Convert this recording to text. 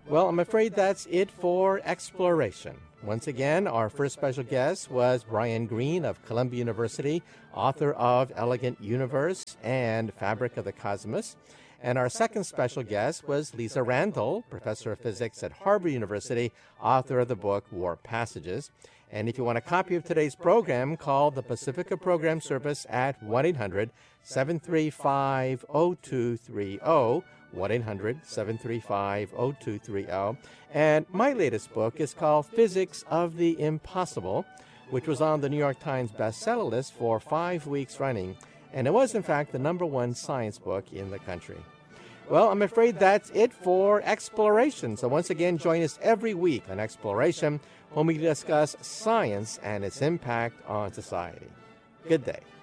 Well, I'm afraid that's it for exploration. Once again, our first special guest was Brian Greene of Columbia University, author of Elegant Universe and Fabric of the Cosmos. And our second special guest was Lisa Randall, professor of physics at Harvard University, author of the book Warp Passages. And if you want a copy of today's program, call the Pacifica Program Service at 1-800-735-0230, 1-800-735-0230. And my latest book is called Physics of the Impossible, which was on the New York Times bestseller list for 5 weeks running. And it was, in fact, the #1 science book in the country. Well, I'm afraid that's it for Exploration. So once again, join us every week on Exploration when we discuss science and its impact on society. Good day.